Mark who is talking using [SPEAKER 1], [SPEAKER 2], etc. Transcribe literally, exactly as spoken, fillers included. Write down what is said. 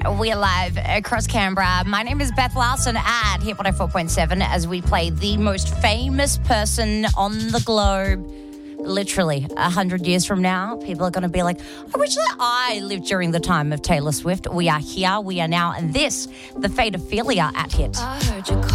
[SPEAKER 1] We're live across Canberra. My name is Beth Larson at Hit one oh four point seven as we play the most famous person on the globe. Literally, a hundred years from now, people are going to be like, I wish that I lived during the time of Taylor Swift. We are here, we are now, and this, the Fate Ophelia at Hit.
[SPEAKER 2] I heard you